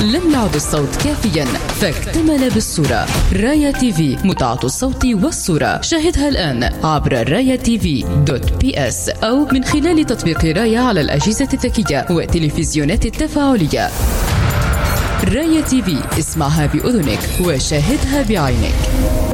لم يعد الصوت كافيا فاكتمل بالصورة. رايا تيفي، متعة الصوت والصورة. شاهدها الآن عبر rayatv.ps أو من خلال تطبيق رايا على الأجهزة الذكية والتلفزيونات التفاعلية. رايا تيفي، اسمعها بأذنك وشاهدها بعينك.